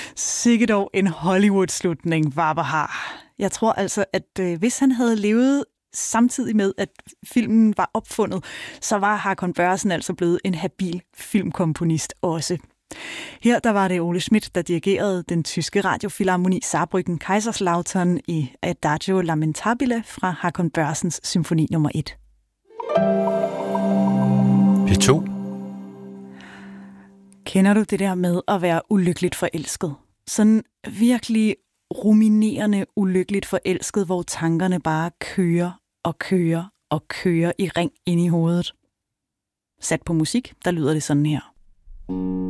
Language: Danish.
Sikke dog en Hollywood-slutning, Barbara har. Jeg tror altså, at hvis han havde levet samtidig med, at filmen var opfundet, så var Hakon Børresen altså blevet en habil filmkomponist også. Her der var det Ole Schmidt, der dirigerede den tyske radiofilharmoni Saarbrücken Kaiserslautern i Adagio Lamentabile fra Hakon Børresens symfoni nummer 1. P2. Kender du det der med at være ulykkeligt forelsket? Sådan virkelig ruminerende ulykkeligt forelsket, hvor tankerne bare kører og kører og kører i ring ind i hovedet. Sat på musik, der lyder det sådan her.